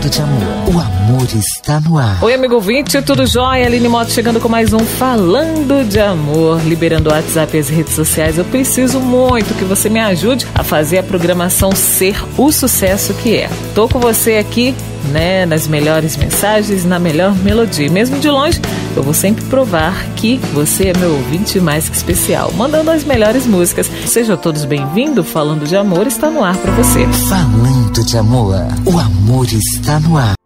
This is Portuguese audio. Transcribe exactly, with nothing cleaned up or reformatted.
Falando de amor, o amor está no ar. Oi, amigo ouvinte, tudo jóia? Aline Moto chegando com mais um Falando de Amor, liberando o WhatsApp e as redes sociais. Eu preciso muito que você me ajude a fazer a programação ser o sucesso que é. Tô com você aqui, né, nas melhores mensagens, na melhor melodia. Mesmo de longe, eu vou sempre provar que você é meu ouvinte mais que especial, mandando as melhores músicas. Sejam todos bem-vindos, Falando de Amor está no ar para você. Falando de amor, o amor está no ar.